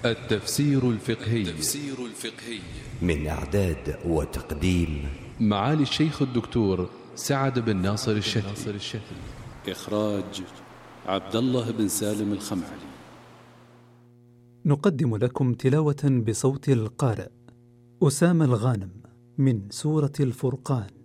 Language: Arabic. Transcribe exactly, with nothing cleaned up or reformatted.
التفسير الفقهي التفسير الفقهي من إعداد وتقديم معالي الشيخ الدكتور سعد بن ناصر الشتري. إخراج عبد الله بن سالم الخمعلي. نقدم لكم تلاوة بصوت القارئ أسامة الغانم من سورة الفرقان.